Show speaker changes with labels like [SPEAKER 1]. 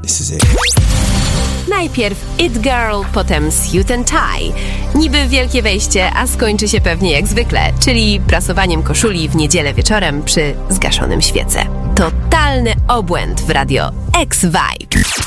[SPEAKER 1] This is it.
[SPEAKER 2] Najpierw It Girl, potem Suit and Tie. Niby wielkie wejście, a skończy się pewnie jak zwykle, czyli prasowaniem koszuli w niedzielę wieczorem przy zgaszonym świece. Totalny obłęd w Radio X Vibe.